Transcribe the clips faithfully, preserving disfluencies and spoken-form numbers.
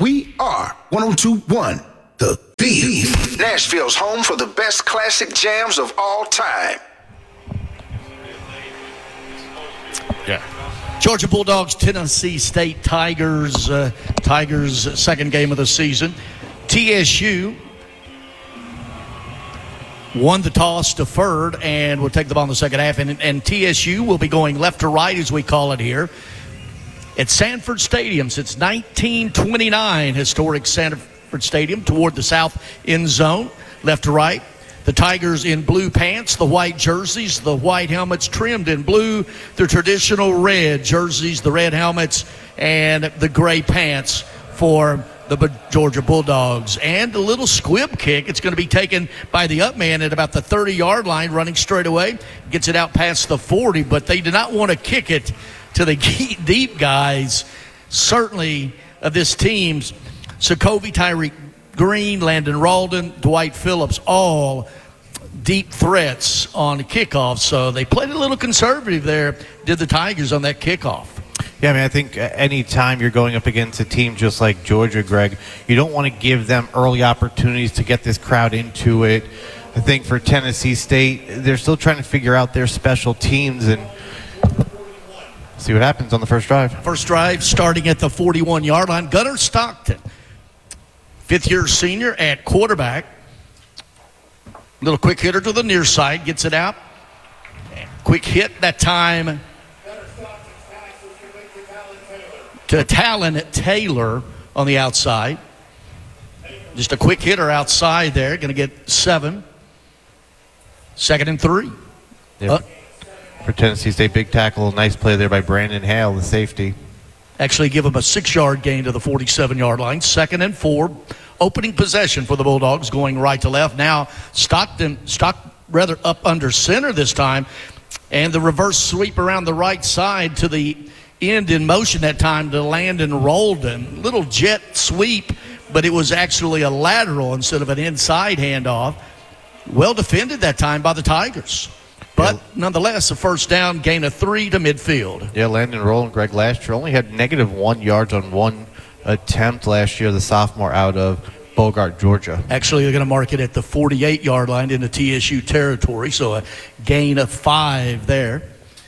We are one oh two point one, The Beat. Nashville's home for the best classic jams of all time. Yeah. Georgia Bulldogs, Tennessee State Tigers. Uh, Tigers' second game of the season. T S U won the toss, deferred, and will take the ball in the second half. And, and T S U will be going left to right, as we call it here, at Sanford Stadium. Since nineteen twenty-nine, historic Sanford Stadium, toward the south end zone, left to right. The Tigers in blue pants, the white jerseys, the white helmets trimmed in blue, the traditional red jerseys, the red helmets, and the gray pants for the Georgia Bulldogs. And a little squib kick. It's going to be taken by the up man at about the thirty-yard line, running straight away. Gets it out past the forty, but they do not want to kick it to the deep guys, certainly, of this team's. Sokovie, Tyreek Green, Landon Ralden, Dwight Phillips, all deep threats on kickoff. So they played a little conservative there, did the Tigers, on that kickoff. Yeah, I mean, I think any time you're going up against a team just like Georgia, Greg, you don't want to give them early opportunities to get this crowd into it. I think for Tennessee State, they're still trying to figure out their special teams and see what happens on the first drive. First drive starting at the forty-one-yard line. Gunnar Stockton, fifth-year senior at quarterback. Little quick hitter to the near side, gets it out. Quick hit that time to Talon Taylor on the outside. Just a quick hitter outside there, going to get seven. Second and three. Yep. Uh, For Tennessee State, big tackle, nice play there by Brandon Hale, the safety. Actually give him a six-yard gain to the forty-seven-yard line. Second and four. Opening possession for the Bulldogs, going right to left. Now Stockton, Stock rather up under center this time. And the reverse sweep around the right side to the end in motion that time to Landon Rolden. Little jet sweep, but it was actually a lateral instead of an inside handoff. Well defended that time by the Tigers. But nonetheless, a first down, gain of three to midfield. Yeah, Landon Rowland, Greg, last year only had negative one yards on one attempt last year, the sophomore out of Bogart, Georgia. Actually, they're going to mark it at the forty-eight-yard line in the T S U territory, so a gain of five there.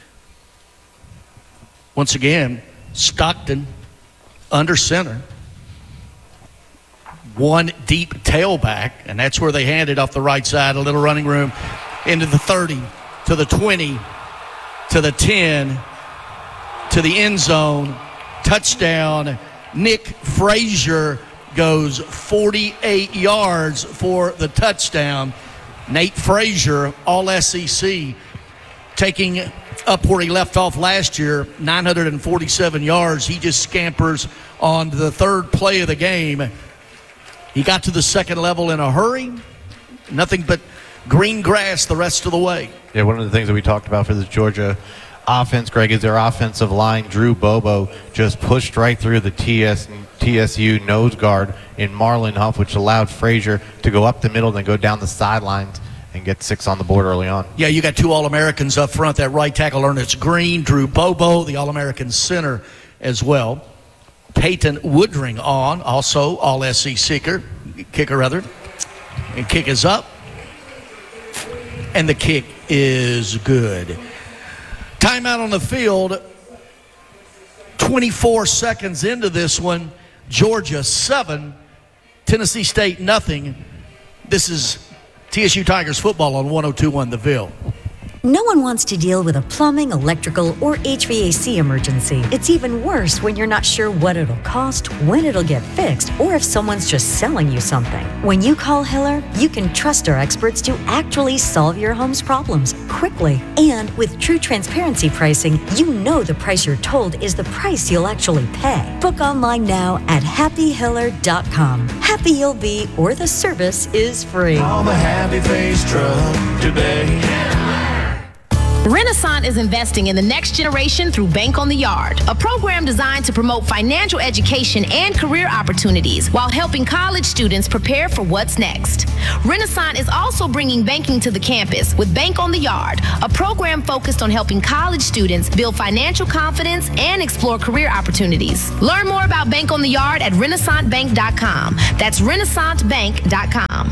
Once again, Stockton under center. One deep tailback, and that's where they hand it off the right side. A little running room into the thirty, to the twenty, to the ten, to the end zone. Touchdown. Nick Frazier goes forty-eight yards for the touchdown. Nate Frazier, all S E C, taking up where he left off last year, nine hundred forty-seven yards. He just scampers on the third play of the game. He got to the second level in a hurry. Nothing but green grass the rest of the way. Yeah, one of the things that we talked about for the Georgia offense, Greg, is their offensive line. Drew Bobo just pushed right through the T S, T S U nose guard in Marlon Huff, which allowed Frazier to go up the middle and then go down the sidelines and get six on the board early on. Yeah, you got two All-Americans up front. That right tackle, Ernest Green, Drew Bobo, the All-American center as well. Peyton Woodring on, also All-S E C kicker, kicker rather. And kick is up. And the kick is good. Timeout on the field. twenty-four seconds into this one. Georgia seven, Tennessee State nothing. This is T S U Tigers football on one oh two point one The Ville. No one wants to deal with a plumbing, electrical, or H V A C emergency. It's even worse when you're not sure what it'll cost, when it'll get fixed, or if someone's just selling you something. When you call Hiller, you can trust our experts to actually solve your home's problems quickly. And with true transparency pricing, you know the price you're told is the price you'll actually pay. Book online now at happy hiller dot com. Happy you'll be, or the service is free. Call the Happy Face Truck today. Renaissance is investing in the next generation through Bank on the Yard, a program designed to promote financial education and career opportunities while helping college students prepare for what's next. Renaissance is also bringing banking to the campus with Bank on the Yard, a program focused on helping college students build financial confidence and explore career opportunities. Learn more about Bank on the Yard at renaissance bank dot com. That's renaissance bank dot com.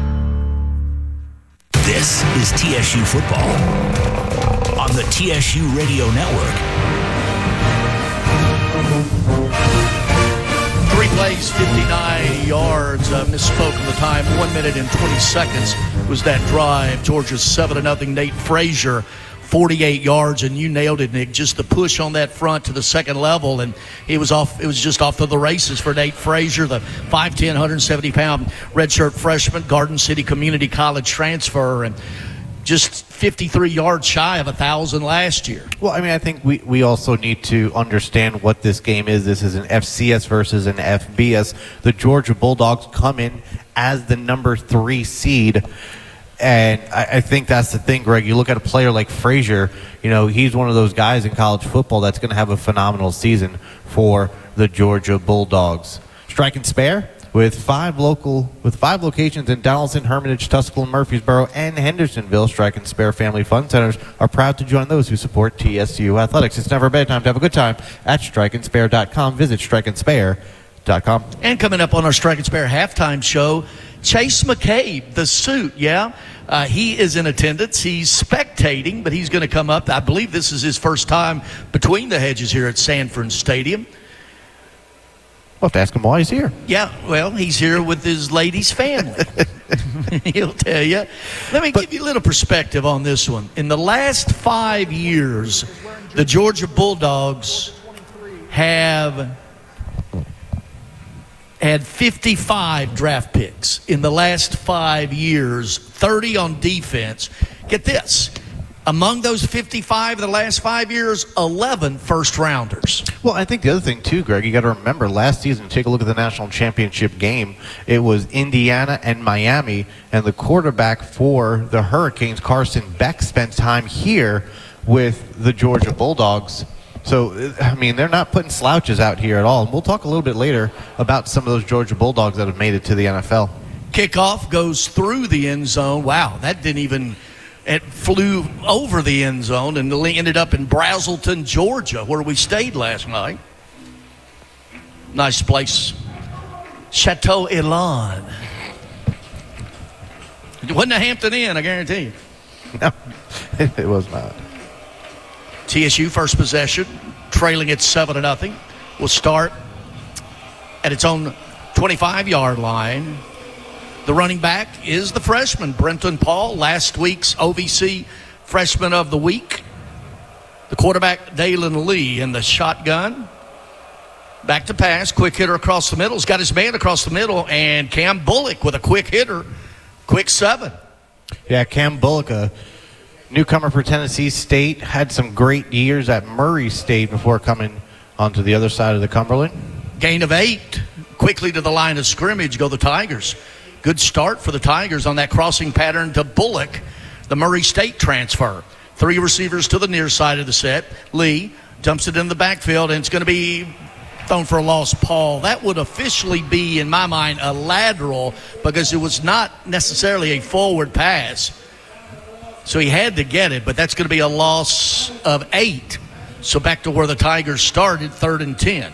This is T S U football on the T S U Radio Network. Three plays, fifty-nine yards. Uh, misspoke on the time. One minute and twenty seconds was that drive. Georgia's seven to nothing. Nate Frazier, forty-eight yards, and you nailed it, Nick. Just the push on that front to the second level, and it was off. It was just off to the races for Nate Frazier, the five ten, one hundred seventy pound redshirt freshman, Garden City Community College transfer, and just fifty-three yards shy of a thousand last year. Well, I mean, I think we, we also need to understand what this game is. This is an F C S versus an F B S. The Georgia Bulldogs come in as the number three seed. And I, I think that's the thing, Greg. You look at a player like Frazier, you know, he's one of those guys in college football that's going to have a phenomenal season for the Georgia Bulldogs. Strike and Spare with five local with five locations in Donaldson, Hermitage, Tuscaloosa, Murfreesboro, and Hendersonville. Strike and Spare Family Fun Centers are proud to join those who support T S U athletics. It's never a bad time to have a good time at strike and spare dot com. Visit strike and spare dot com. And coming up on our Strike and Spare halftime show, Chase McCabe, the suit, yeah. Uh, he is in attendance. He's spectating, but he's going to come up. I believe this is his first time between the hedges here at Sanford Stadium. We'll have to ask him why he's here. Yeah, well, he's here with his lady's family. He'll tell you. Let me but, give you a little perspective on this one. In the last five years, the Georgia Bulldogs have had fifty-five draft picks in the last five years, thirty on defense. Get this. Among those fifty-five in the last five years, eleven first-rounders. Well, I think the other thing, too, Greg, you got to remember, last season, take a look at the national championship game. It was Indiana and Miami, and the quarterback for the Hurricanes, Carson Beck, spent time here with the Georgia Bulldogs. So, I mean, they're not putting slouches out here at all. And we'll talk a little bit later about some of those Georgia Bulldogs that have made it to the N F L. Kickoff goes through the end zone. Wow, that didn't even – it flew over the end zone and ended up in Brazelton, Georgia, where we stayed last night. Nice place. Chateau Elan. It wasn't a Hampton Inn, I guarantee you. No, it was not. T S U first possession, trailing at seven to nothing. Will start at its own twenty-five yard line. The running back is the freshman, Brenton Paul, last week's O V C Freshman of the Week. The quarterback, Dalen Lee, in the shotgun. Back to pass, quick hitter across the middle. He's got his man across the middle, and Cam Bullock with a quick hitter, quick seven. Yeah, Cam Bullock, a newcomer for Tennessee State, had some great years at Murray State before coming onto the other side of the Cumberland. Gain of eight, quickly to the line of scrimmage go the Tigers. Good start for the Tigers on that crossing pattern to Bullock, the Murray State transfer. Three receivers to the near side of the set. Lee dumps it in the backfield, and it's going to be thrown for a loss. Paul, that would officially be, in my mind, a lateral because it was not necessarily a forward pass. So he had to get it, but that's going to be a loss of eight. So back to where the Tigers started, third and ten.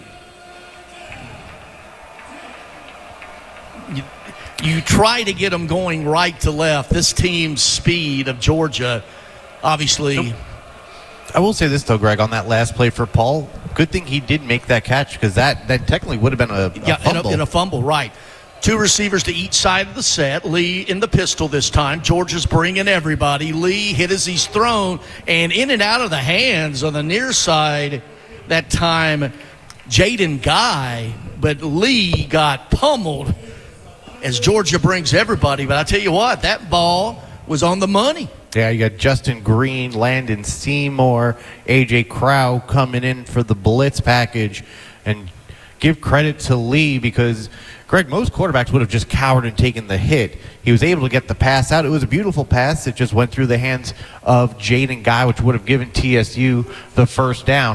You, you try to get them going right to left. This team's speed of Georgia, obviously. I will say this, though, Greg, on that last play for Paul, good thing he did make that catch because that, that technically would have been a, a yeah, fumble. In a, in a fumble, right. Two receivers to each side of the set. Lee in the pistol this time. Georgia's bringing everybody. Lee hit as he's thrown, and in and out of the hands on the near side that time, Jaden Guy, but Lee got pummeled as Georgia brings everybody. But I tell you what, that ball was on the money. Yeah, you got Justin Green, Landon Seymour, A J Crow coming in for the blitz package, and give credit to Lee because, Greg, most quarterbacks would have just cowered and taken the hit. He was able to get the pass out. It was a beautiful pass. It just went through the hands of Jaden Guy, which would have given T S U the first down.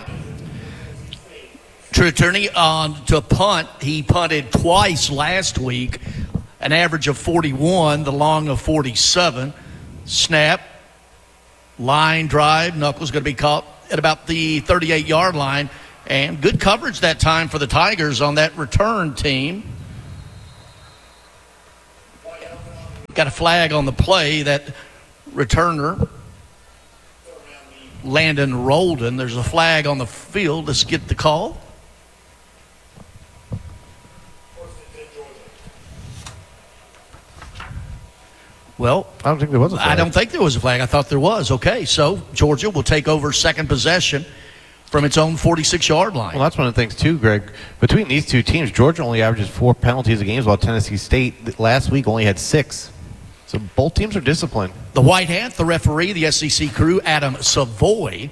True attorney on to punt. He punted twice last week, an average of forty-one, the long of forty-seven. Snap, line drive. Knuckles going to be caught at about the thirty-eight-yard line. And good coverage that time for the Tigers on that return team. Got a flag on the play. That returner, Landon Rolden. There's a flag on the field. Let's get the call. Well, I don't think there was a flag. I don't think there was a flag. I thought there was. Okay, so Georgia will take over second possession from its own forty-six-yard line. Well, that's one of the things, too, Greg. Between these two teams, Georgia only averages four penalties a game, while Tennessee State last week only had six. So both teams are disciplined. The white hat, the referee, the S E C crew, Adam Savoy.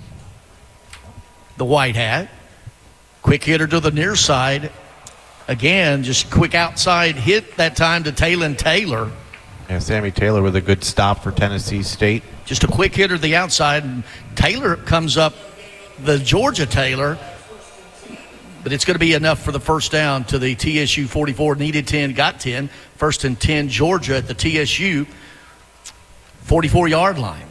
The white hat. Quick hitter to the near side. Again, just quick outside hit that time to Taylon Taylor. Yeah, Sammy Taylor with a good stop for Tennessee State. Just a quick hitter to the outside. And Taylor comes up, the Georgia Taylor, but it's going to be enough for the first down to the T S U forty-four. Needed ten, got ten. First and ten, Georgia at the T S U forty-four-yard line.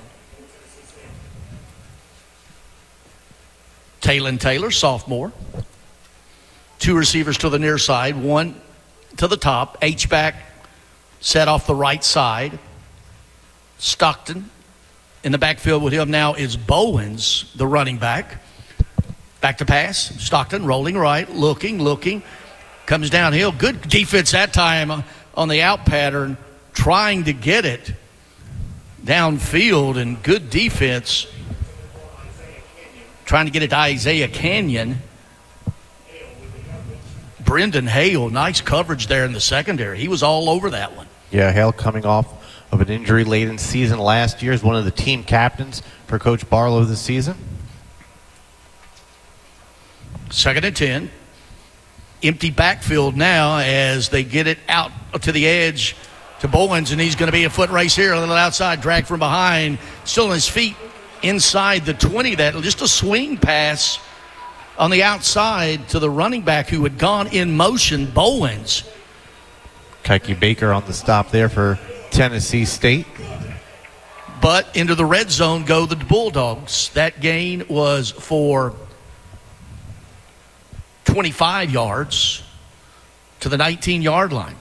Taylon Taylor, sophomore. Two receivers to the near side, one to the top. H-back set off the right side. Stockton in the backfield with him now is Bowens, the running back. Back to pass. Stockton rolling right, looking, looking. Comes downhill. Good defense that time on the out pattern, trying to get it downfield, and good defense trying to get it to Isaiah Canyon. Brendan Hale, nice coverage there in the secondary. He was all over that one. Yeah, Hale coming off of an injury late in season last year is one of the team captains for Coach Barlow this season. Second and ten. Empty backfield now as they get it out to the edge to Bowens, and he's going to be a foot race here, a little outside, drag from behind, still on his feet inside the twenty. That just a swing pass on the outside to the running back who had gone in motion, Bowens. Kike Baker on the stop there for Tennessee State. But into the red zone go the Bulldogs. That gain was for twenty-five yards to the nineteen-yard line.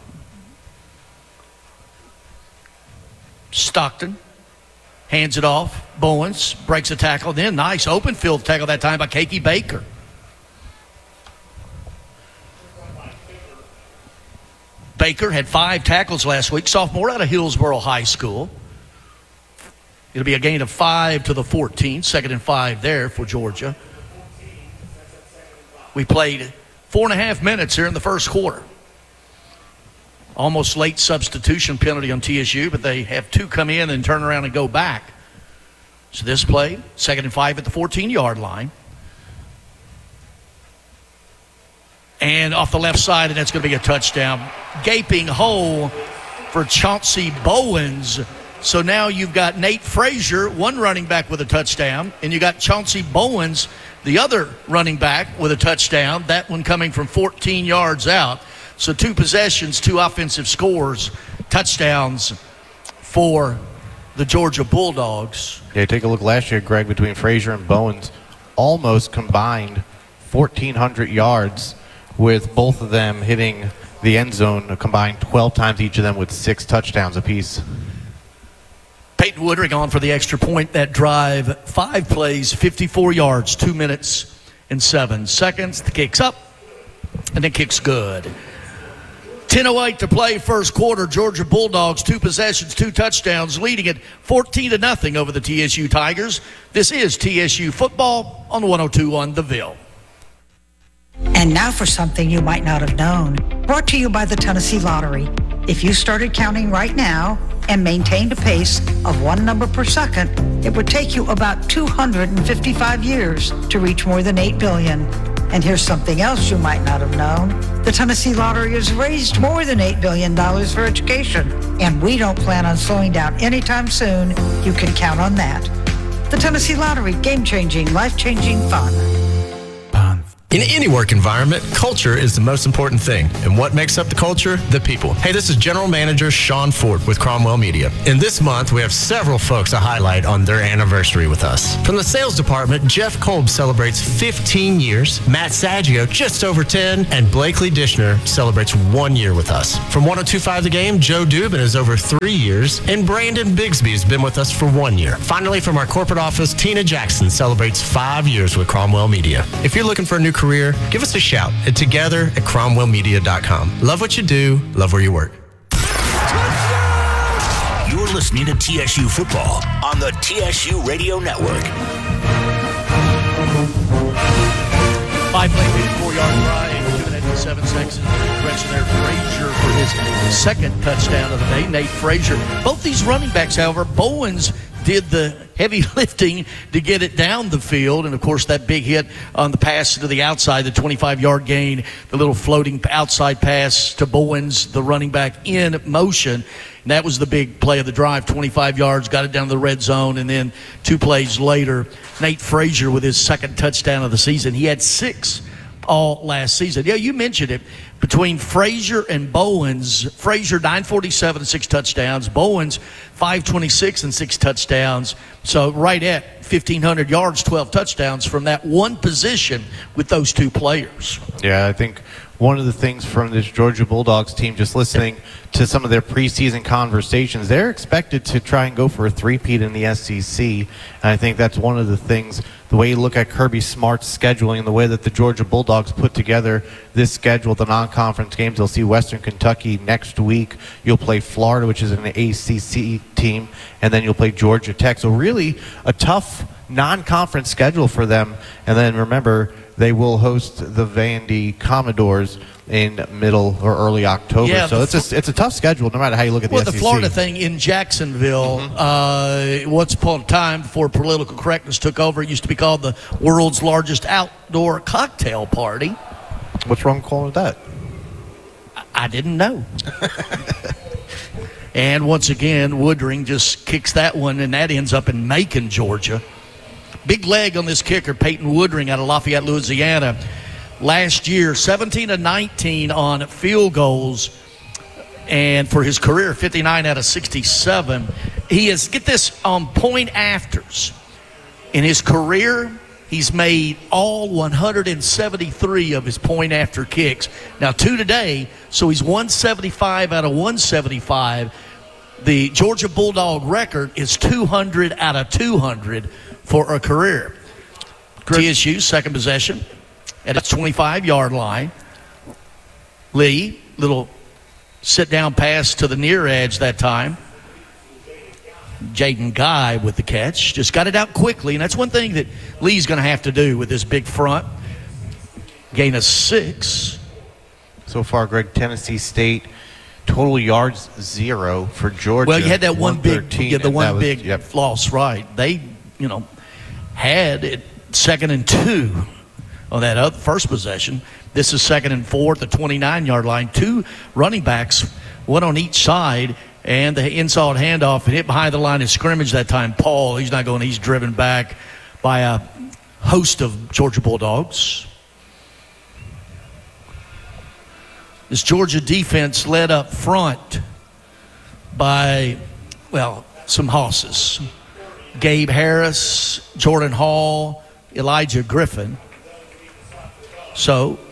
Stockton hands it off. Bowens breaks a tackle. Then nice open field tackle that time by Kike Baker. Baker had five tackles last week, sophomore out of Hillsboro High School. It'll be a gain of five to the fourteen, second and five there for Georgia. We played four and a half minutes here in the first quarter. Almost late substitution penalty on T S U, but they have two come in and turn around and go back. So this play, second and five at the fourteen-yard line. And off the left side, and that's going to be a touchdown. Gaping hole for Chauncey Bowens. So now you've got Nate Frazier, one running back with a touchdown, and you got Chauncey Bowens, the other running back with a touchdown, that one coming from fourteen yards out. So two possessions, two offensive scores, touchdowns for the Georgia Bulldogs. Yeah, take a look last year, Greg, between Frazier and Bowens, almost combined fourteen hundred yards, with both of them hitting the end zone, a combined twelve times each of them with six touchdowns apiece. Peyton Woodring on for the extra point. That drive, five plays, fifty-four yards, two minutes and seven seconds. The kick's up, and the kick's good. ten oh eight to play first quarter. Georgia Bulldogs, two possessions, two touchdowns, leading it fourteen to nothing over the T S U Tigers. This is T S U football on one oh two on The Ville. And now for something you might not have known. Brought to you by the Tennessee Lottery. If you started counting right now and maintained a pace of one number per second, it would take you about two hundred fifty-five years to reach more than eight billion. And here's something else you might not have known. The Tennessee Lottery has raised more than eight billion dollars for education, and we don't plan on slowing down anytime soon. You can count on that. The Tennessee Lottery, game-changing, life-changing fun. In any work environment, culture is the most important thing. And what makes up the culture? The people. Hey, this is General Manager Sean Ford with Cromwell Media. And this month, we have several folks to highlight on their anniversary with us. From the sales department, Jeff Kolb celebrates fifteen years, Matt Saggio just over ten, and Blakely Dishner celebrates one year with us. From one oh two point five The Game, Joe Dubin is over three years, and Brandon Bigsby has been with us for one year. Finally, from our corporate office, Tina Jackson celebrates five years with Cromwell Media. If you're looking for a new career, give us a shout at together at cromwell media dot com. Love what you do, love where you work. You're listening to T S U Football on the T S U Radio Network. Five play, fifty-four yard drive, two minutes and seven seconds. Direction there, Frazier for his second touchdown of the day. Nate Frazier. Both these running backs, however, Bowens did the heavy lifting to get it down the field. And, of course, that big hit on the pass to the outside, the twenty-five yard gain, the little floating outside pass to Bowens, the running back in motion. And that was the big play of the drive, twenty-five yards, got it down to the red zone. And then two plays later, Nate Frazier with his second touchdown of the season. He had six all last season. Yeah, you mentioned it. Between Frazier and Bowens, Frazier nine forty-seven and six touchdowns. Bowens five twenty-six and six touchdowns. So right at fifteen hundred yards, twelve touchdowns from that one position with those two players. Yeah, I think one of the things from this Georgia Bulldogs team, just listening to some of their preseason conversations, they're expected to try and go for a three-peat in the S E C. And I think that's one of the things, the way you look at Kirby Smart's scheduling and the way that the Georgia Bulldogs put together this schedule, the non-conference games. They'll see Western Kentucky next week. You'll play Florida, which is an A C C team, and then you'll play Georgia Tech. So really a tough non-conference schedule for them. And then remember, they will host the Vandy Commodores in middle or early October. Yeah, so it's a, it's a tough schedule no matter how you look at the well, S E C. the Florida thing in Jacksonville, mm-hmm. uh, once upon a time before political correctness took over, it used to be called the world's largest outdoor cocktail party. What's wrong with calling it that? I, I didn't know. And once again, Woodring just kicks that one, and that ends up in Macon, Georgia. Big leg on this kicker, Peyton Woodring out of Lafayette, Louisiana. Last year, seventeen of nineteen on field goals, and for his career, fifty-nine out of sixty-seven. He is, get this, on point afters. In his career, he's made all one hundred seventy-three of his point after kicks. Now, two today, so he's one seventy-five out of one seventy-five. The Georgia Bulldog record is two hundred out of two hundred for a career. T S U, second possession at a twenty-five yard line. Lee, little sit-down pass to the near edge that time. Jaden Guy with the catch. Just got it out quickly, and that's one thing that Lee's going to have to do with this big front. Gain of six. So far, Greg, Tennessee State, total yards zero for Georgia. Well, you had that one big, yeah, the one was, big yep. loss, right. They, you know, had it second and two on that other first possession. This is second and four at the twenty-nine yard line. Two running backs, one on each side, and the inside handoff and hit behind the line of scrimmage that time. Paul, he's not going, he's driven back by a host of Georgia Bulldogs. This Georgia defense led up front by, well, some hosses. Gabe Harris, Jordan Hall, Elijah Griffin. So,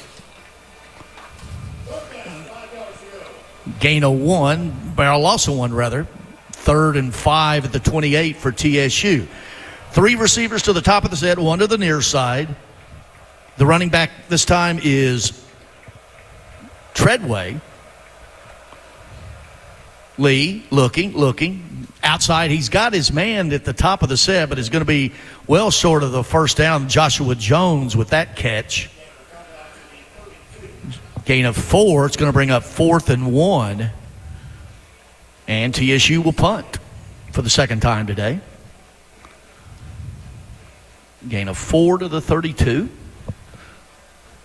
gain of one, barrel loss of one, rather. Third and five at the twenty-eight for T S U. Three receivers to the top of the set, one to the near side. The running back this time is Treadway. Lee looking, looking. Outside, he's got his man at the top of the set, but it's going to be well short of the first down. Joshua Jones with that catch. Gain of four. It's going to bring up fourth and one. And T S U will punt for the second time today. Gain of four to the thirty-two.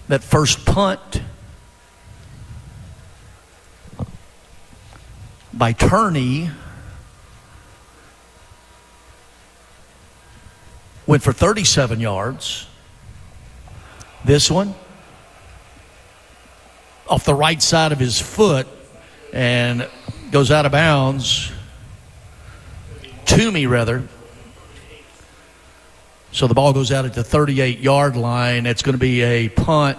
that first punt by Turney went for thirty-seven yards. This one off the right side of his foot and goes out of bounds. Toomey, rather. So the ball goes out at the thirty-eight-yard line. It's going to be a punt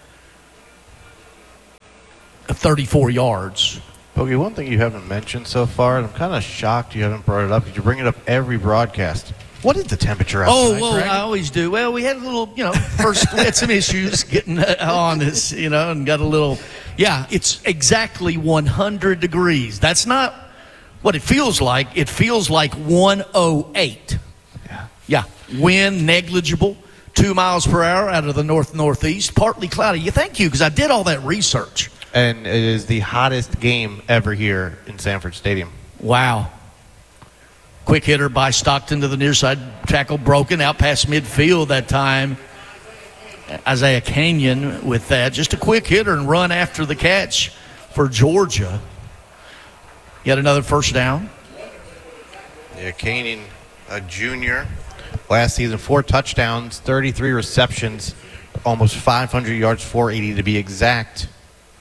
of thirty-four yards. Bogey, one thing you haven't mentioned so far, and I'm kind of shocked you haven't brought it up, because you bring it up every broadcast. What is the temperature outside, Oh, well, Greg? I always do. Well, we had a little, you know, first we had some issues getting on this, you know, and got a little, yeah, it's exactly one hundred degrees. That's not what it feels like. It feels like one oh eight. Yeah. Yeah. Wind negligible, two miles per hour out of the north-northeast, partly cloudy. Yeah, thank you, because I did all that research. And it is the hottest game ever here in Sanford Stadium. Wow. Quick hitter by Stockton to the near side. Tackle broken out past midfield that time. Isaiah Canyon with that. Just a quick hitter and run after the catch for Georgia. Yet another first down. Yeah, Canyon, a junior. Last season, four touchdowns, thirty-three receptions, almost five hundred yards, four eighty to be exact.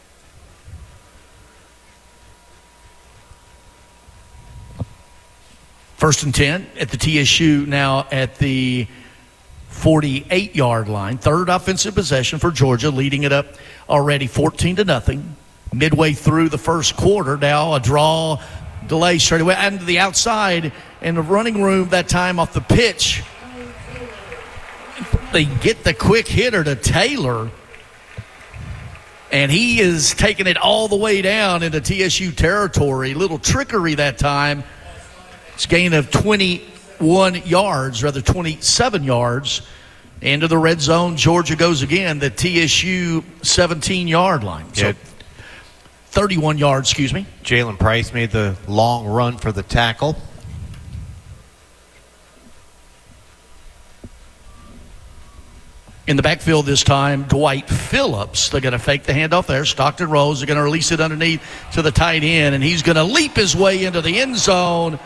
First and ten at the T S U, now at the forty-eight-yard line. Third offensive possession for Georgia, leading it up already fourteen to nothing. Midway through the first quarter, now a draw, delay straight away, and to the outside in the running room that time off the pitch. They get the quick hitter to Taylor, and he is taking it all the way down into T S U territory. Little trickery that time. It's a gain of twenty-one yards, rather twenty-seven yards. Into the red zone, Georgia goes again, the T S U seventeen-yard line. So Yeah. thirty-one yards, excuse me. Jalen Price made the long run for the tackle. In the backfield this time, Dwight Phillips. They're going to fake the handoff there. Stockton rolls. They're going to release it underneath to the tight end, and he's going to leap his way into the end zone.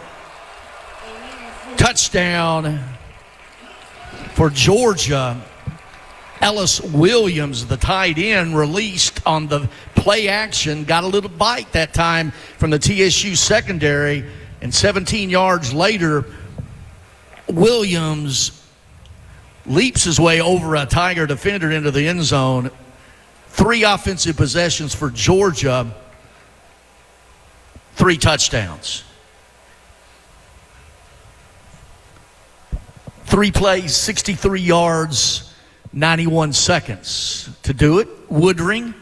Touchdown for Georgia. Ellis Williams, the tight end, released on the play action. Got a little bite that time from the T S U secondary, and seventeen yards later, Williams leaps his way over a Tiger defender into the end zone. Three offensive possessions for Georgia. Three touchdowns. Three plays, sixty-three yards, ninety-one seconds. To do it, Woodring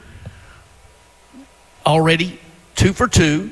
already two for two.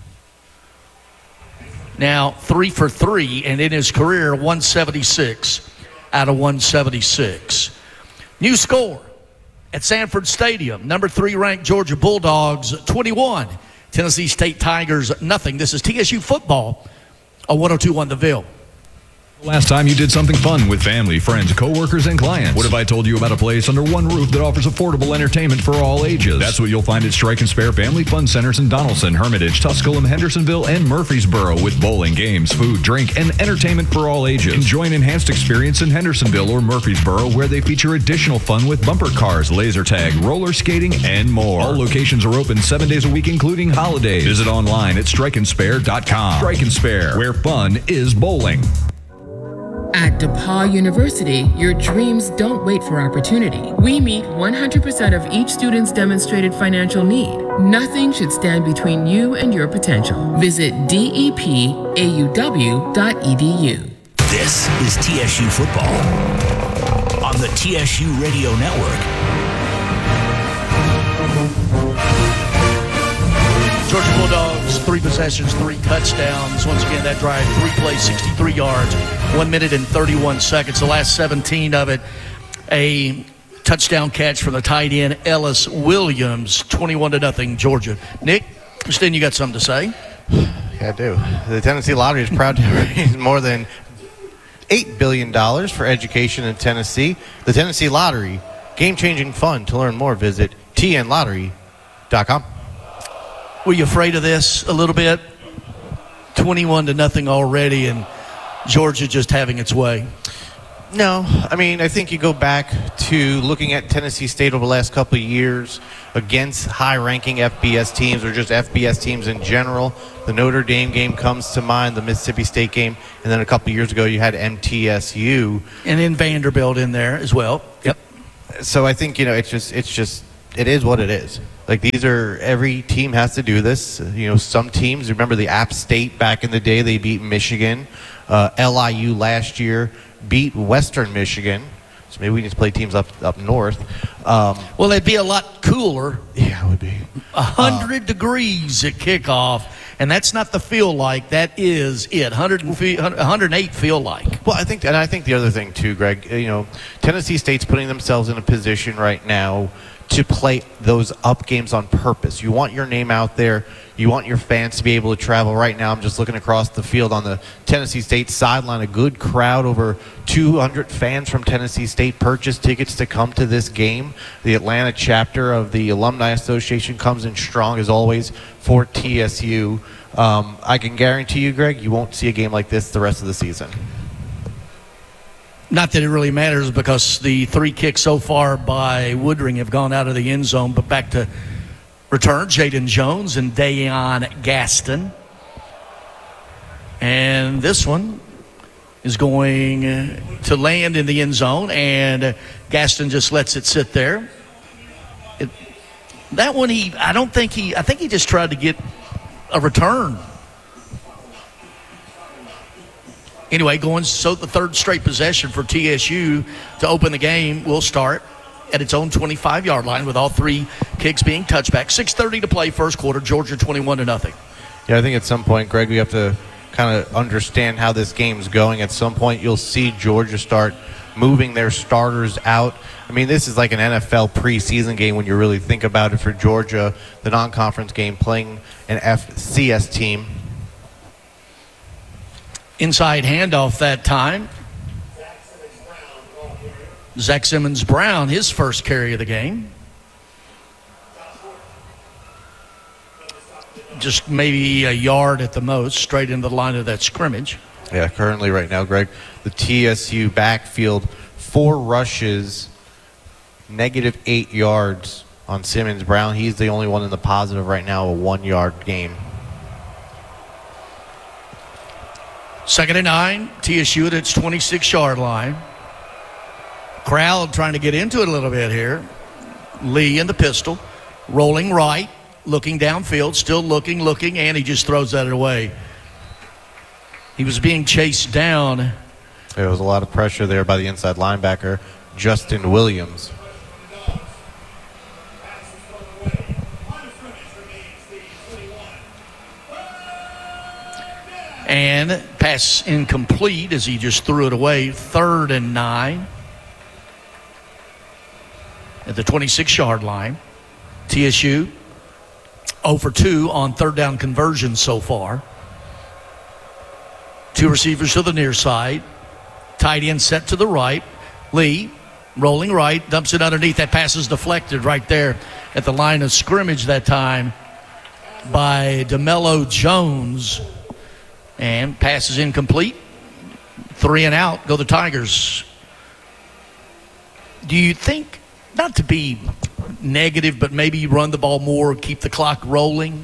Now three for three, and in his career, one seventy-six. Out of one seventy-six. New score at Sanford Stadium. Number three ranked Georgia Bulldogs twenty-one. Tennessee State Tigers nothing. This is T S U football on one oh two point one The Ville. Last time you did something fun with family, friends, coworkers, and clients. What if I told you about a place under one roof that offers affordable entertainment for all ages? That's what you'll find at Strike and Spare Family Fun Centers in Donaldson, Hermitage, Tusculum, Hendersonville, and Murfreesboro, with bowling, games, food, drink, and entertainment for all ages. Enjoy an enhanced experience in Hendersonville or Murfreesboro, where they feature additional fun with bumper cars, laser tag, roller skating, and more. All locations are open seven days a week, including holidays. Visit online at strike and spare dot com. Strike and Spare, where fun is bowling. At DePaul University, your dreams don't wait for opportunity. We meet one hundred percent of each student's demonstrated financial need. Nothing should stand between you and your potential. Visit D E P A U W dot E D U. This is T S U football on the T S U Radio Network. Georgia Bulldogs, three possessions, three touchdowns. Once again, that drive, three plays, sixty-three yards, one minute and thirty-one seconds. The last seventeen of it, a touchdown catch from the tight end, Ellis Williams, twenty-one to nothing, Georgia. Nick, Stan, you got something to say? Yeah, I do. The Tennessee Lottery is proud to raise more than eight billion dollars for education in Tennessee. The Tennessee Lottery game-changing fun. To learn more, visit T N lottery dot com. Were you afraid of this a little bit? twenty-one to nothing already, and Georgia just having its way. No, I mean, I think you go back to looking at Tennessee State over the last couple of years against high-ranking F B S teams or just F B S teams in general. The Notre Dame game comes to mind, the Mississippi State game, and then a couple of years ago you had M T S U. And then Vanderbilt in there as well. Yep. So I think, you know, it's just, it's just, it is what it is. Like, these are, every team has to do this. You know, some teams, remember the App State back in the day, they beat Michigan. Uh, L I U last year beat Western Michigan. So maybe we need to play teams up up north. Um, well, it'd be a lot cooler. Yeah, it would be. one hundred uh, degrees at kickoff, and that's not the feel like. That is it. one hundred eight feel like. Well, I think, and I think the other thing too, Greg, you know, Tennessee State's putting themselves in a position right now to play those up games on purpose. You want your name out there. You want your fans to be able to travel. Right now, I'm just looking across the field on the Tennessee State sideline. A good crowd, over two hundred fans from Tennessee State purchased tickets to come to this game. The Atlanta chapter of the Alumni Association comes in strong, as always, for T S U. Um, I can guarantee you, Greg, you won't see a game like this the rest of the season. Not that it really matters, because the three kicks so far by Woodring have gone out of the end zone. But back to return, Jaden Jones and Dayon Gaston. And this one is going to land in the end zone, and Gaston just lets it sit there. It, that one, he, I don't think he, I think he just tried to get a return. Anyway, going so the third straight possession for T S U to open the game will start at its own twenty-five-yard line, with all three kicks being touchbacks. six thirty to play, first quarter. Georgia twenty-one to nothing. Yeah, I think at some point, Greg, we have to kind of understand how this game's going. At some point, you'll see Georgia start moving their starters out. I mean, this is like an N F L preseason game when you really think about it for Georgia, the non-conference game, playing an F C S team. Inside handoff that time. Zach Simmons-Brown, his first carry of the game. Just maybe a yard at the most, straight into the line of that scrimmage. Yeah, currently right now, Greg, the T S U backfield, four rushes, negative eight yards on Simmons-Brown. He's the only one in the positive right now, a one-yard game. Second and nine, T S U at its twenty-six-yard line. Crowd trying to get into it a little bit here. Lee in the pistol, rolling right, looking downfield, still looking, looking, and he just throws that away. He was being chased down. There was a lot of pressure there by the inside linebacker, Justin Williams. And pass incomplete as he just threw it away. Third and nine at the twenty-six-yard line. T S U zero for two on third down conversion so far. Two receivers to the near side. Tight end set to the right. Lee rolling right, dumps it underneath. That pass is deflected right there at the line of scrimmage that time by DeMello Jones. And pass is incomplete. Three and out. Go the Tigers. Do you think, not to be negative, but maybe you run the ball more, keep the clock rolling?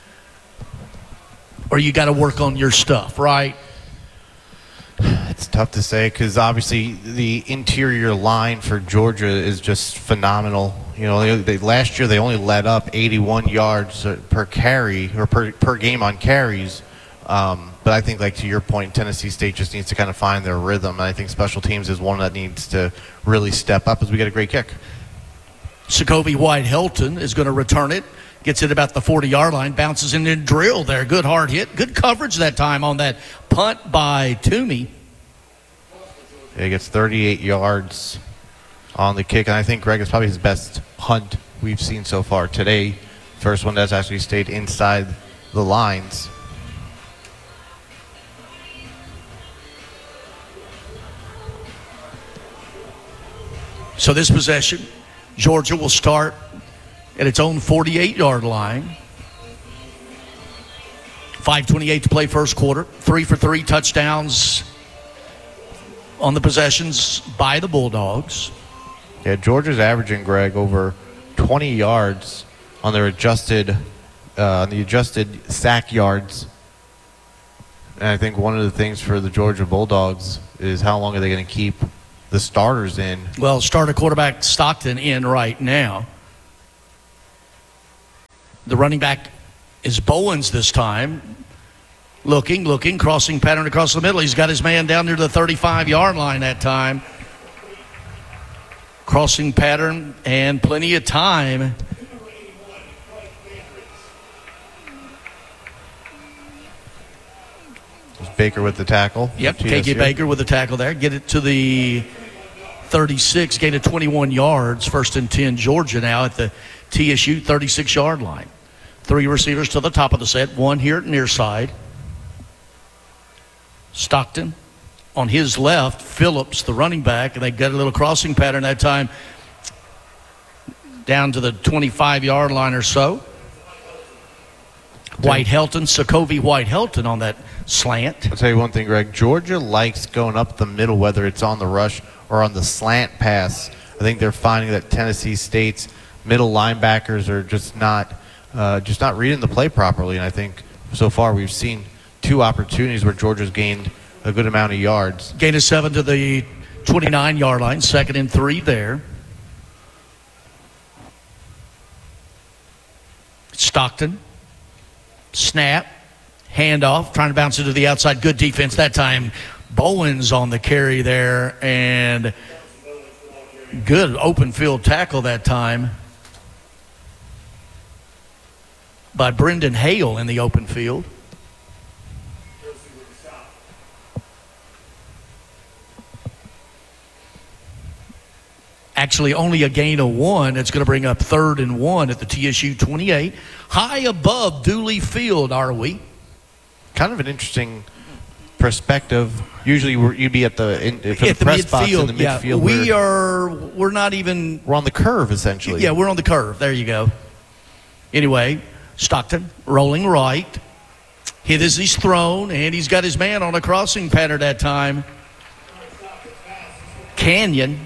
Or you got to work on your stuff, right? It's tough to say, because obviously the interior line for Georgia is just phenomenal. You know, they, they, last year they only let up eighty-one yards per carry, or per, per game on carries. Um, but I think, like to your point, Tennessee State just needs to kind of find their rhythm. And I think special teams is one that needs to really step up as we get a great kick. Sokovie White-Helton is going to return it. Gets it about the forty-yard line. Bounces in and drill there. Good hard hit. Good coverage that time on that punt by Toomey. He gets thirty-eight yards on the kick. And I think, Greg, is probably his best punt we've seen so far today. First one that's actually stayed inside the lines. So this possession Georgia will start at its own forty-eight-yard line. five twenty-eight to play first quarter. Three for three touchdowns on the possessions by the Bulldogs. Yeah, Georgia's averaging, Greg, over twenty yards on their adjusted, uh, on the adjusted sack yards. And I think one of the things for the Georgia Bulldogs is how long are they going to keep the starters in? Well, starter quarterback Stockton in right now. The running back is Bowens this time. Looking, looking, crossing pattern across the middle. He's got his man down near the thirty-five-yard line that time. Crossing pattern and plenty of time. Baker with the tackle. Yep, K J Baker with the tackle there. Get it to the thirty-six, gain of twenty-one yards. First and ten, Georgia now at the T S U thirty-six-yard line. Three receivers to the top of the set, one here at near side. Stockton on his left, Phillips, the running back, and they got a little crossing pattern that time down to the twenty-five-yard line or so. White Helton, Sokovie White Helton on that slant. I'll tell you one thing, Greg. Georgia likes going up the middle, whether it's on the rush or on the slant pass. I think they're finding that Tennessee State's middle linebackers are just not uh, just not reading the play properly. And I think so far we've seen two opportunities where Georgia's gained a good amount of yards. Gain of seven to the twenty-nine-yard line, second and three there. Stockton. Snap, handoff, trying to bounce it to the outside. Good defense that time. Bowens on the carry there, and good open field tackle that time by Brendan Hale in the open field. Actually, only a gain of one. It's going to bring up third and one at the T S U twenty-eight. High above Dooley Field, are we? Kind of an interesting perspective. Usually we're, you'd be at the, in, for the at the press box in midfield. the Yeah, midfield. we are, we're not even. We're on the curve, essentially. Yeah, we're on the curve. There you go. Anyway, Stockton rolling right. Hit as he's thrown, and he's got his man on a crossing pattern that time. Canyon.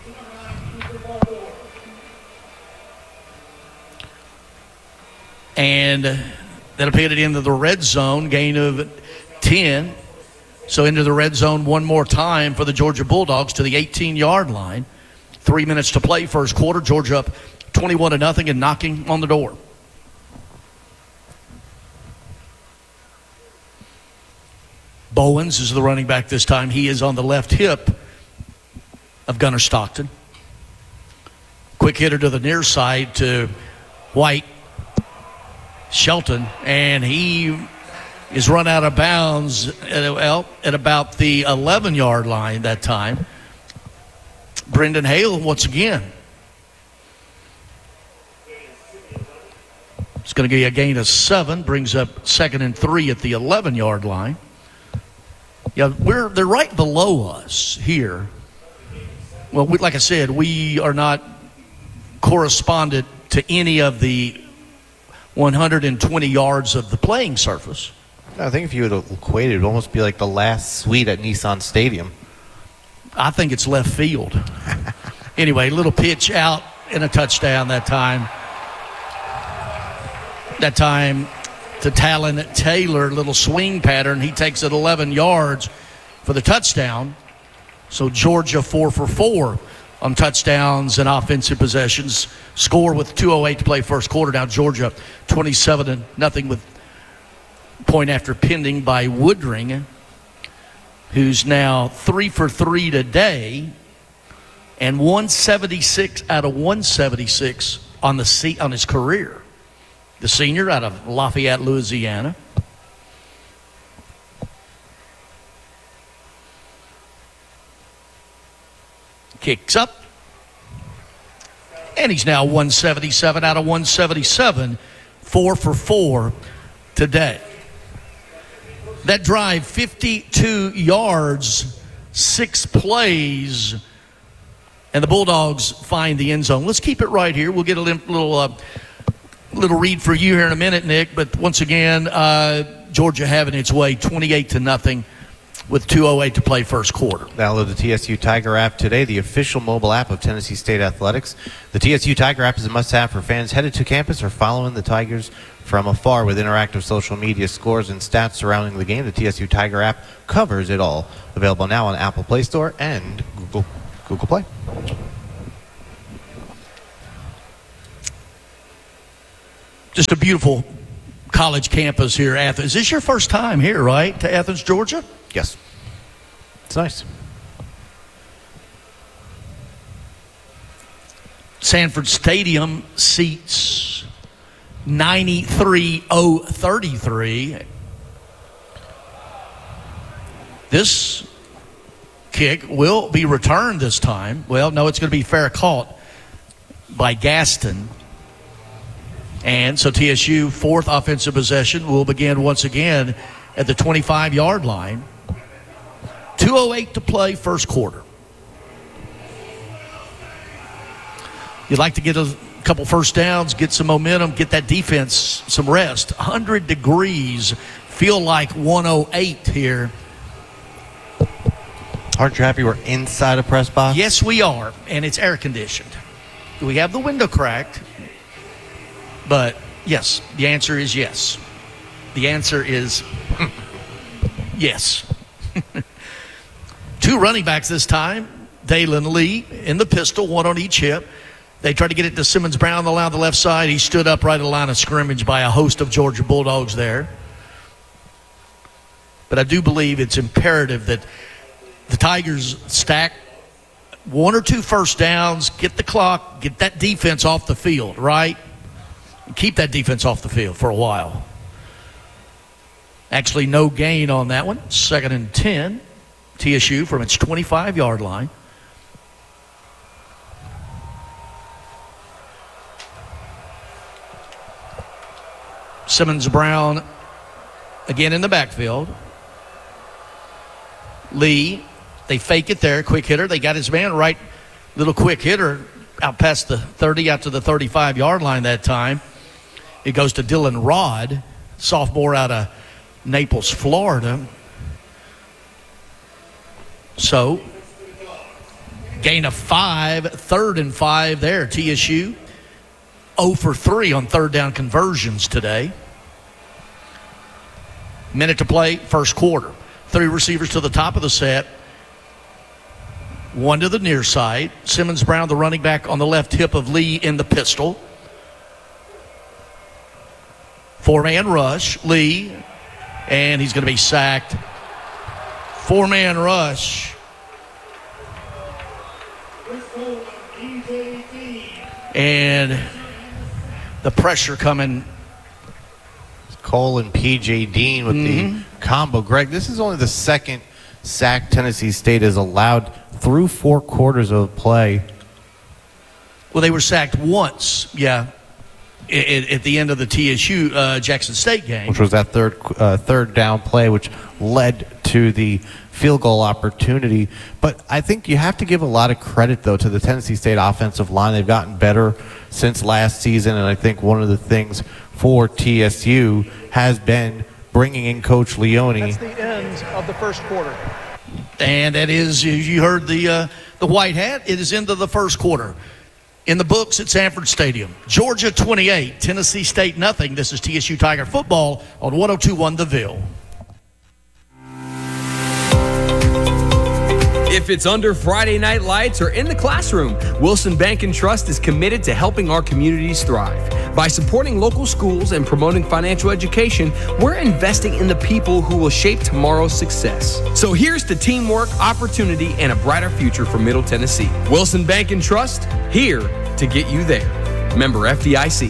And that'll put it into the red zone, gain of ten. So into the red zone one more time for the Georgia Bulldogs to the eighteen-yard line. Three minutes to play first quarter. Georgia up twenty-one to nothing and knocking on the door. Bowens is the running back this time. He is on the left hip of Gunnar Stockton. Quick hitter to the near side to White Shelton, and he is run out of bounds at, well, at about the eleven-yard line that time. Brendan Hale once again. It's going to give you a gain of seven, brings up second and three at the eleven-yard line. Yeah, we're they're right below us here. Well, we, like I said, we are not correspondent to any of the one hundred twenty yards of the playing surface. I think if you would equate it, it would almost be like the last suite at Nissan Stadium. I think it's left field. Anyway, little pitch out and a touchdown that time. That time to Talon Taylor, little swing pattern. He takes it eleven yards for the touchdown. So Georgia four for four on touchdowns and offensive possessions. Score with two oh eight to play first quarter. Now Georgia twenty-seven to nothing with point after pending by Woodring, who's now three for three today and one seventy-six out of one seventy-six on the seat on his career. The senior out of Lafayette, Louisiana. Kicks up. And he's now one seventy-seven out of one seventy-seven. Four for four today. That drive, fifty-two yards, six plays, And the Bulldogs find the end zone. Let's keep it right here. We'll get a little uh, little read for you here in a minute, Nick. But once again, uh, Georgia having its way twenty-eight to nothing with two oh eight to play first quarter. Download the T S U Tiger app today, the official mobile app of Tennessee State Athletics. The T S U Tiger app is a must-have for fans headed to campus or following the Tigers from afar with interactive social media scores and stats surrounding the game. The T S U Tiger app covers it all. Available now on Apple Play Store and Google Google Play. Just a beautiful college campus here, Athens. Is this your first time here, right, to Athens, Georgia? Yes. It's nice. Sanford Stadium seats ninety-three thousand thirty-three. This kick will be returned this time. Well, no, it's going to be fair caught by Gaston. And so T S U, fourth offensive possession, will begin once again at the twenty-five-yard line. two oh eight to play first quarter. You'd like to get a couple first downs, get some momentum, get that defense some rest. one hundred degrees, feel like one oh eight here. Aren't you happy we're inside a press box? Yes, we are, and it's air conditioned. We have the window cracked, but yes, the answer is yes. The answer is yes. Two running backs this time. Dalen Lee in the pistol, one on each hip. They tried to get it to Simmons Brown on the line on the left side. He stood up right at the line of scrimmage by a host of Georgia Bulldogs there. But I do believe it's imperative that the Tigers stack one or two first downs, get the clock, get that defense off the field, right? Keep that defense off the field for a while. Actually, no gain on that one. Second and ten. T S U from its twenty-five-yard line. Simmons Brown again in the backfield. Lee, they fake it there, quick hitter. They got his man right, little quick hitter out past the thirty, out to the thirty-five-yard line that time. It goes to Dylan Rod, sophomore out of Naples, Florida. So, gain of five, third and five there. T S U oh for three on third down conversions today. Minute to play, first quarter. Three receivers to the top of the set. One to the near side. Simmons Brown, the running back, on the left hip of Lee in the pistol. Four-man rush. Lee, and he's going to be sacked. Four-man rush. And the pressure coming. Cole and P J Dean with mm-hmm. the combo. Greg, this is only the second sack Tennessee State has allowed through four quarters of play. Well, they were sacked once, yeah, at, at the end of the T S U uh, Jackson State game. Which was that third uh, third down play, which led to the field goal opportunity. But I think you have to give a lot of credit, though, to the Tennessee State offensive line. They've gotten better since last season, and I think one of the things for T S U has been bringing in Coach Leone. That's the end of the first quarter. And that is, you heard the uh, the white hat, it is into the first quarter. In the books at Sanford Stadium. Georgia twenty-eight, Tennessee State nothing. This is T S U Tiger football on one oh two point one The Ville. If it's under Friday night lights or in the classroom, Wilson Bank and Trust is committed to helping our communities thrive. By supporting local schools and promoting financial education, we're investing in the people who will shape tomorrow's success. So here's to teamwork, opportunity, and a brighter future for Middle Tennessee. Wilson Bank and Trust, here to get you there. Member F D I C.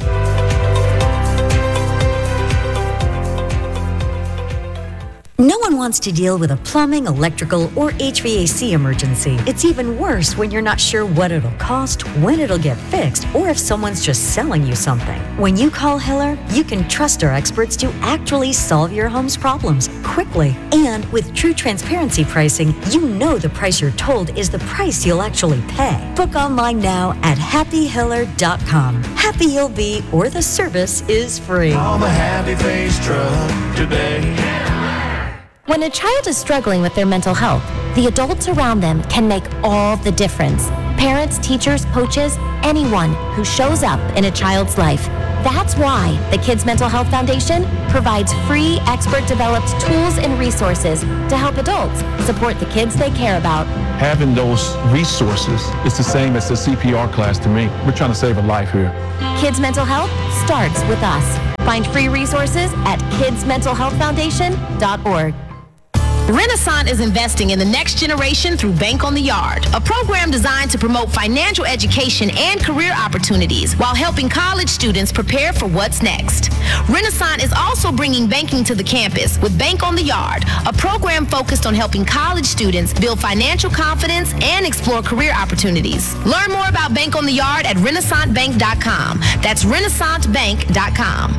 No one wants to deal with a plumbing, electrical, or H V A C emergency. It's even worse when you're not sure what it'll cost, when it'll get fixed, or if someone's just selling you something. When you call Hiller, you can trust our experts to actually solve your home's problems quickly. And with true transparency pricing, you know the price you're told is the price you'll actually pay. Book online now at happy hiller dot com. Happy you'll be, or the service is free. Call the Happy Face Truck today. When a child is struggling with their mental health, the adults around them can make all the difference. Parents, teachers, coaches, anyone who shows up in a child's life. That's why the Kids Mental Health Foundation provides free, expert-developed tools and resources to help adults support the kids they care about. Having those resources is the same as the C P R class to me. We're trying to save a life here. Kids Mental Health starts with us. Find free resources at kids mental health foundation dot org. Renaissance is investing in the next generation through Bank on the Yard, a program designed to promote financial education and career opportunities while helping college students prepare for what's next. Renaissance is also bringing banking to the campus with Bank on the Yard, a program focused on helping college students build financial confidence and explore career opportunities. Learn more about Bank on the Yard at renaissance bank dot com. That's renaissance bank dot com.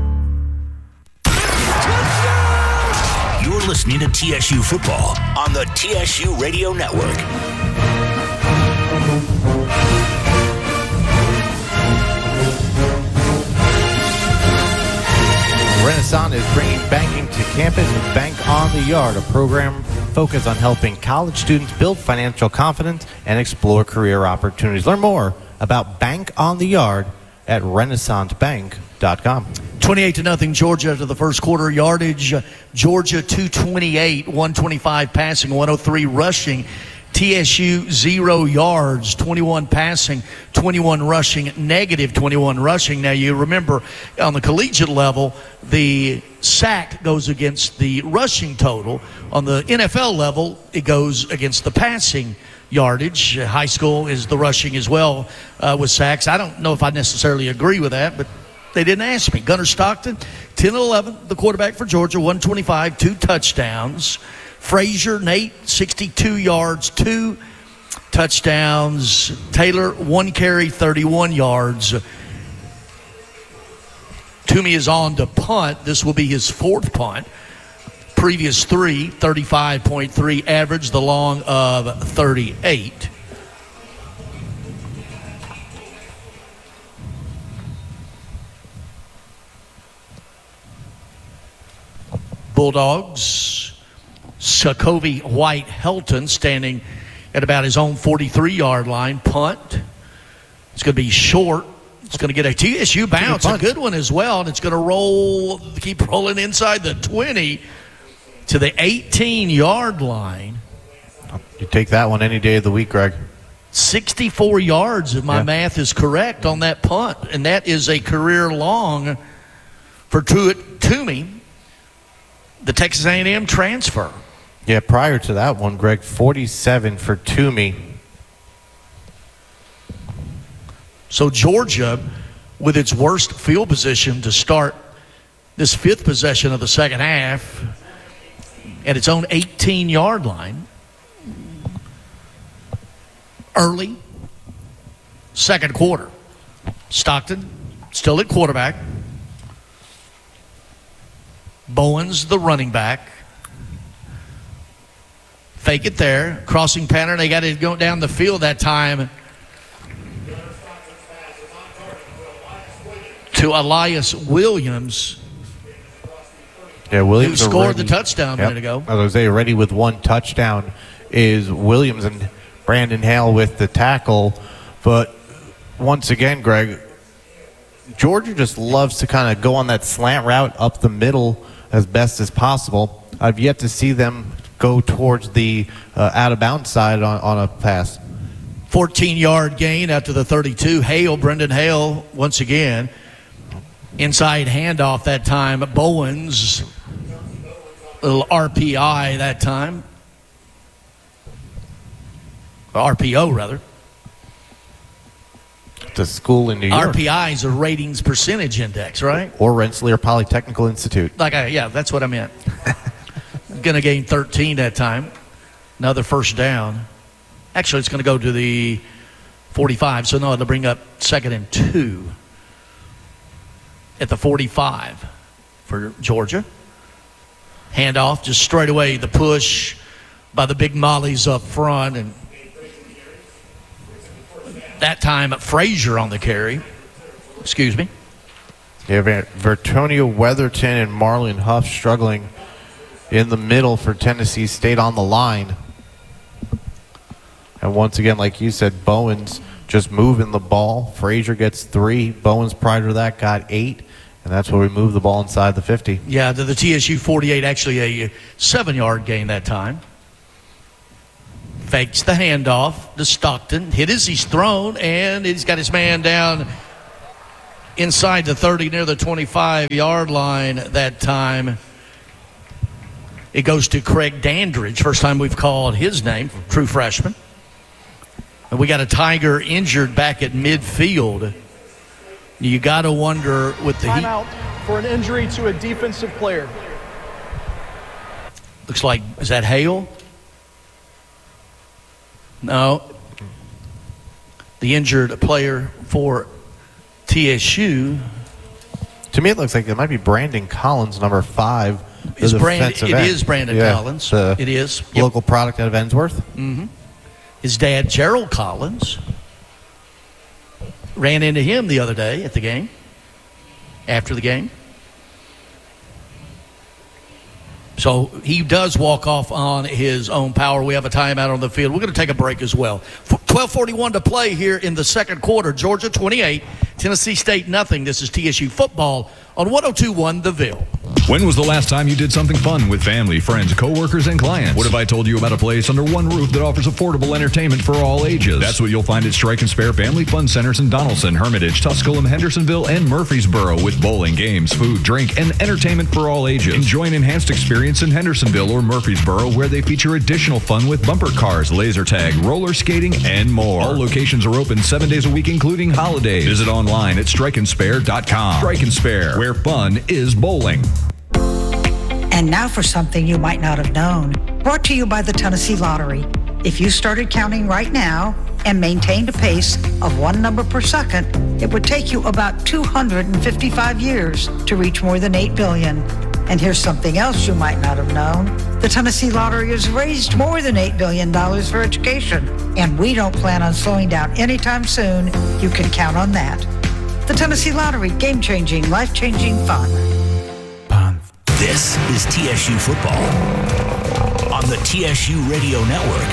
You're listening to T S U Football on the T S U Radio Network. Renaissance is bringing banking to campus with Bank on the Yard, a program focused on helping college students build financial confidence and explore career opportunities. Learn more about Bank on the Yard at renaissance bank dot com. twenty-eight to nothing Georgia after the first quarter. Yardage, Georgia two twenty-eight, one twenty-five passing, one oh three rushing. T S U zero yards, twenty-one passing, twenty-one rushing, negative twenty-one rushing. Now you remember on the collegiate level, the sack goes against the rushing total. On the N F L level, it goes against the passing yardage. High school is the rushing as well uh, with sacks. I don't know if I necessarily agree with that, but they didn't ask me. Gunnar Stockton, ten and eleven, the quarterback for Georgia, one twenty-five, two touchdowns. Frazier, Nate, sixty-two yards, two touchdowns. Taylor, one carry, thirty-one yards. Toomey is on to punt. This will be his fourth punt. Previous three, thirty-five point three average, the long of thirty-eight. Bulldogs, Sokovie White Helton standing at about his own forty-three-yard line. Punt. It's going to be short. It's going to get a T S U bounce, a good one as well, and it's going to roll, keep rolling inside the twenty to the eighteen-yard line. You take that one any day of the week, Greg. sixty-four yards, if my yeah. math is correct, on that punt, and that is a career long for Truett Toomey, the Texas A and M transfer. Yeah, prior to that one, Greg, forty-seven for Toomey. So Georgia, with its worst field position to start this fifth possession of the second half, at its own eighteen-yard line. Early, second quarter. Stockton still at quarterback. Bowens, the running back. Fake it there. Crossing pattern. They got it going down the field that time to Elias Williams. Yeah, Williams who scored already, the touchdown a yep. minute ago. I was say already with one touchdown is Williams, and Brandon Hale with the tackle. But once again, Greg, Georgia just loves to kind of go on that slant route up the middle as best as possible. I've yet to see them go towards the uh, out-of-bounds side on, on a pass. fourteen-yard gain after the thirty-two. Hale, Brendan Hale, once again. Inside handoff that time. Bowens, little R P I that time. R P O, rather. The school in New York. R P I is a ratings percentage index, right? Or Rensselaer Polytechnical Institute. Like, I, yeah, that's what I meant. going to gain thirteen that time. Another first down. Actually, it's going to go to the forty-five, so no, it'll bring up second and two at the forty-five for Georgia. Handoff, just straight away, the push by the big mollies up front, and that time Frazier on the carry. Excuse me. Yeah, Vertonio Weatherton and Marlon Huff struggling in the middle for Tennessee State on the line. And once again, like you said, Bowens just moving the ball. Frazier gets three. Bowens prior to that got eight. And that's where we move the ball inside the fifty. Yeah, to the T S U forty-eight, actually a seven-yard gain that time. Fakes the handoff to Stockton. Hit as he's thrown, and he's got his man down inside the thirty near the twenty-five-yard line that time. It goes to Craig Dandridge. First time we've called his name, true freshman. And we got a Tiger injured back at midfield. You got to wonder with the timeout for an injury to a defensive player. Looks like, is that Hale? No. The injured player for T S U. To me, it looks like it might be Brandon Collins, number five. It's Brand, it end. is Brandon yeah, Collins. It is. Local yep. product out of Ensworth. Mm-hmm. His dad, Gerald Collins, ran into him the other day at the game, after the game. So he does walk off on his own power. We have a timeout on the field. We're going to take a break as well. twelve forty-one to play here in the second quarter. Georgia twenty-eight, Tennessee State nothing. This is T S U football on one oh two point one The Ville. When was the last time you did something fun with family, friends, coworkers, and clients? What if I told you about a place under one roof that offers affordable entertainment for all ages? That's what you'll find at Strike and Spare Family Fun Centers in Donaldson, Hermitage, Tusculum, Hendersonville, and Murfreesboro, with bowling, games, food, drink, and entertainment for all ages. Enjoy an enhanced experience in Hendersonville or Murfreesboro, where they feature additional fun with bumper cars, laser tag, roller skating, and more. All locations are open seven days a week, including holidays. Visit online at strike and spare dot com. Strike and Spare, where fun is bowling. And now for something you might not have known. Brought to you by the Tennessee Lottery. If you started counting right now and maintained a pace of one number per second, it would take you about two hundred fifty-five years to reach more than eight billion. And here's something else you might not have known. The Tennessee Lottery has raised more than eight billion dollars for education, and we don't plan on slowing down anytime soon. You can count on that. The Tennessee Lottery, game-changing, life-changing fun. This is T S U football on the T S U Radio Network.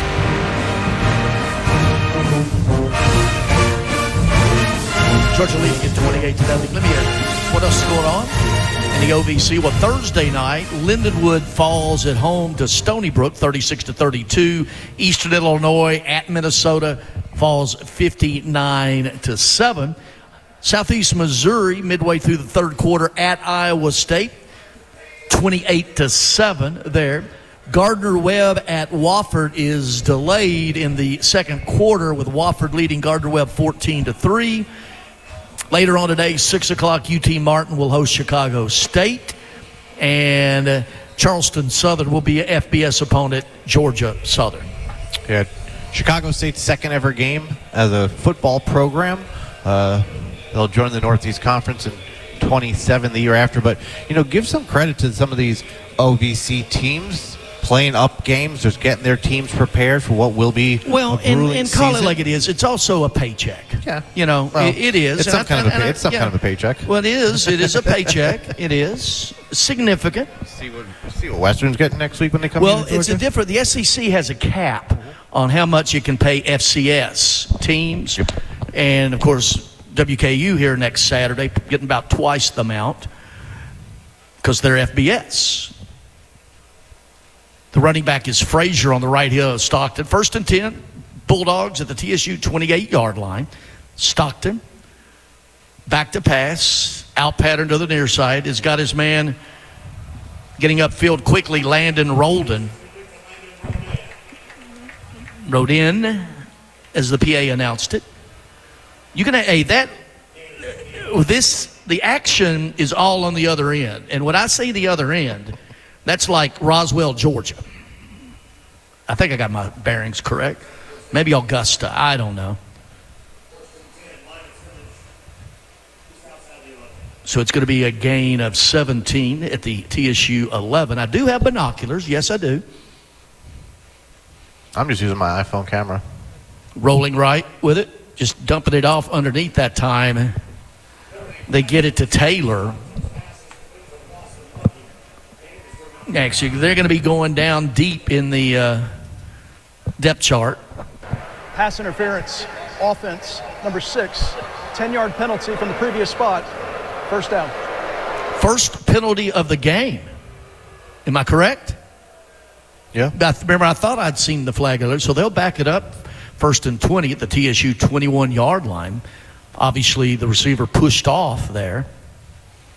Georgia leading at twenty-eight to nothing. Let me ask, what else is going on in the O V C? Well, Thursday night, Lindenwood falls at home to Stony Brook, thirty-six to thirty-two. Eastern Illinois at Minnesota falls fifty-nine to seven. Southeast Missouri, midway through the third quarter, at Iowa State, twenty-eight to seven there. Gardner-Webb at Wofford is delayed in the second quarter, with Wofford leading Gardner-Webb fourteen to three. Later on today, six o'clock, U T Martin will host Chicago State. And uh, Charleston Southern will be a F B S opponent, Georgia Southern. Yeah, Chicago State's second ever game as a football program. Uh, they'll join the Northeast Conference in twenty-seven the year after. But, you know, give some credit to some of these O V C teams playing up games, just getting their teams prepared for what will be well, a grueling and, and call season. it like it is. It's also a paycheck. Yeah, you know, well, it, it is. It's some, and kind, I, of a, I, it's some yeah. kind of a paycheck. Well, it is. It is a paycheck. It is significant. See what see what Western's getting next week when they come. Well, in it's a different. The S E C has a cap on how much you can pay F C S teams, yep. And of course W K U here next Saturday getting about twice the amount because they're F B S. The running back is Frazier on the right here of Stockton. First and ten, Bulldogs at the T S U twenty-eight-yard line. Stockton, back to pass, out pattern to the near side. Has got his man getting upfield quickly, Landon Rolden. Rode in as the P A announced it. You can, hey, that, this, the action is all on the other end. And when I say the other end, That's like Roswell, Georgia. I think I got my bearings correct. Maybe Augusta. I don't know. So it's going to be a gain of seventeen at the T S U eleven. I do have binoculars. Yes, I do. I'm just using my iPhone camera. Rolling right with it. Just dumping it off underneath that time. They get it to Taylor. Actually, they're going to be going down deep in the uh, depth chart. Pass interference, offense, number six. ten-yard penalty from the previous spot. First down. First penalty of the game. Am I correct? Yeah. I, remember, I thought I'd seen the flag alert, so they'll back it up. First and twenty at the T S U twenty-one-yard line. Obviously, the receiver pushed off there.